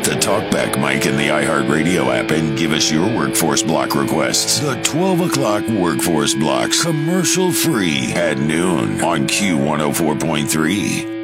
the TalkBack mic in the iHeartRadio app and give us your workforce block requests. The 12 o'clock workforce blocks, commercial free at noon on Q104.3.